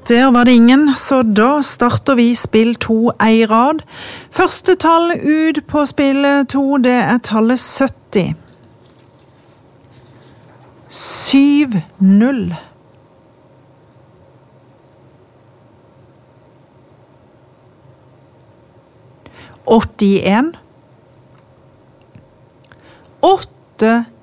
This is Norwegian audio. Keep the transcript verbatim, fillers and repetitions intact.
Der var det ingen, så da starter vi spill to ei rad. Første tall ut på spill to, det er tallet sytti. syv null. åttien. åtte